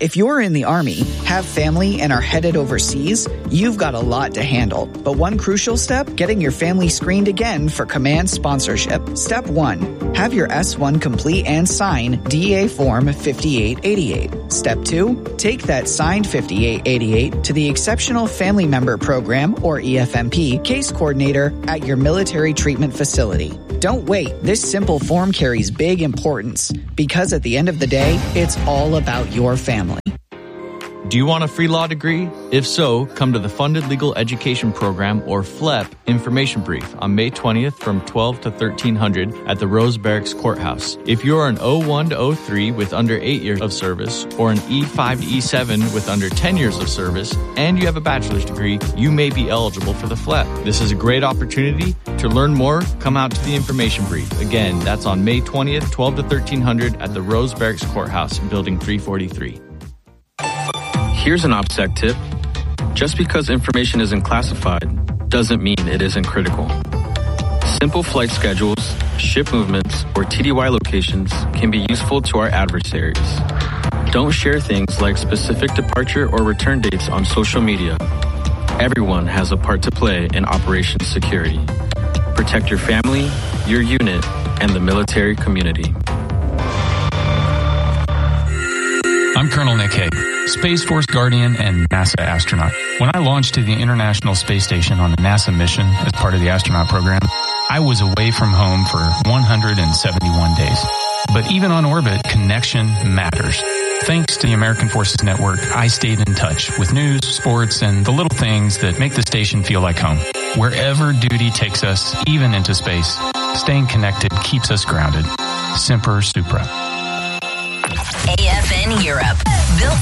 If you're in the Army, have family, and are headed overseas, you've got a lot to handle. But one crucial step, getting your family screened again for command sponsorship. Step 1, have your S1 complete and sign DA Form 5888. Step 2, take that signed 5888 to the Exceptional Family Member Program, or EFMP, case coordinator at your military treatment facility. Don't wait. This simple form carries big importance because at the end of the day, it's all about your family. Do you want a free law degree? If so, come to the Funded Legal Education Program, or FLEP, information brief on May 20th from 12 to 1300 at the Rose Barracks Courthouse. If you're an O1 to 03 with under 8 years of service, or an E5 to E7 with under 10 years of service, and you have a bachelor's degree, you may be eligible for the FLEP. This is a great opportunity. To learn more, come out to the information brief. Again, that's on May 20th, 12 to 1300 at the Rose Barracks Courthouse, Building 343. Here's an OPSEC tip. Just because information isn't classified doesn't mean it isn't critical. Simple flight schedules, ship movements, or TDY locations can be useful to our adversaries. Don't share things like specific departure or return dates on social media. Everyone has a part to play in operations security. Protect your family, your unit, and the military community. I'm Colonel Nick Hague, Space Force Guardian and NASA astronaut. When I launched to the International Space Station on the NASA mission as part of the astronaut program, I was away from home for 171 days. But even on orbit, connection matters. Thanks to the American Forces Network, I stayed in touch with news, sports, and the little things that make the station feel like home. Wherever duty takes us, even into space, staying connected keeps us grounded. Semper Supra. AFN Europe.